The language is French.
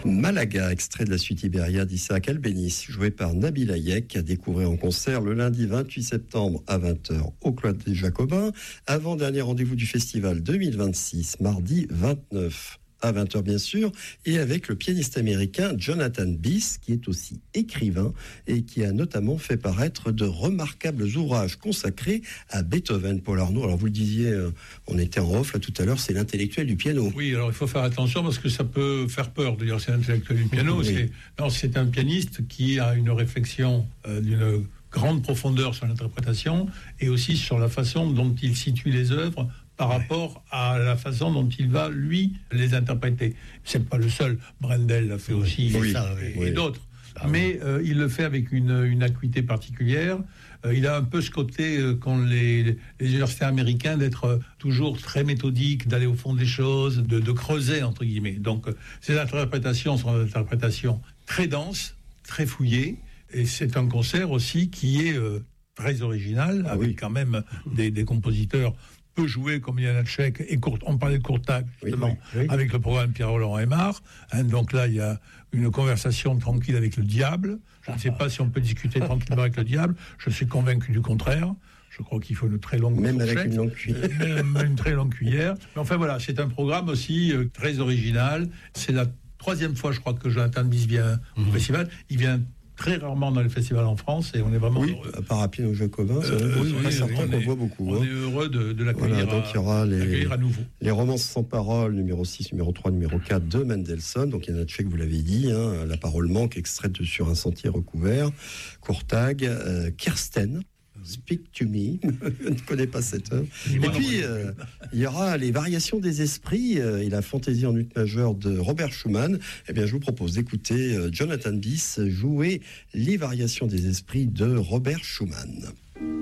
Malaga, extrait de la suite Iberia d'Isaac Albéniz, joué par Nabil Hayek, à découvrir en concert le lundi 28 septembre à 20h au Cloître des Jacobins, avant-dernier rendez-vous du festival 2026, mardi 29 à 20h bien sûr, et avec le pianiste américain Jonathan Biss, qui est aussi écrivain et qui a notamment fait paraître de remarquables ouvrages consacrés à Beethoven. Paul Arnaud, alors vous le disiez, on était en off là tout à l'heure, c'est l'intellectuel du piano. Oui, alors il faut faire attention parce que ça peut faire peur de dire c'est l'intellectuel du piano. Oui. C'est un pianiste qui a une réflexion d'une grande profondeur sur l'interprétation et aussi sur la façon dont il situe les œuvres par rapport à la façon dont il va, lui, les interpréter. C'est pas le seul. Brendel l'a fait aussi, et d'autres. Mais il le fait avec une acuité particulière. Il a un peu ce côté qu'ont les universitaires américains d'être toujours très méthodiques, d'aller au fond des choses, de creuser, entre guillemets. Donc, ces interprétations sont des interprétations très denses, très fouillées. Et c'est un concert aussi qui est très original, avec quand même des compositeurs peu joués comme Janáček et on parlait de Courtag justement avec le programme Pierre-Roland Aymar. Donc là il y a une conversation tranquille avec le diable. Je ne sais pas si on peut discuter tranquillement avec le diable. Je suis convaincu du contraire. Je crois qu'il faut une très longue même fourchette, avec une longue cuillère. Même une très longue cuillère. Mais enfin voilà, c'est un programme aussi très original. C'est la 3e fois je crois que Jonathan Biss vient au festival. Il vient très rarement dans les festivals en France et on est vraiment heureux. À part à Piano Jacobin, on voit beaucoup. On est heureux de l'accueillir, donc il y aura à nouveau. Les romances sans parole, numéro 6, numéro 3, numéro 4 de Mendelssohn. Donc Janáček, vous l'avez dit, La parole manque, extraite de Sur un sentier recouvert. Courtag, Kirsten. Speak to me. Je ne connais pas cette œuvre. Et puis, il y aura les variations des esprits et la fantaisie en ut majeure de Robert Schumann. Eh bien, je vous propose d'écouter Jonathan Biss jouer les variations des esprits de Robert Schumann.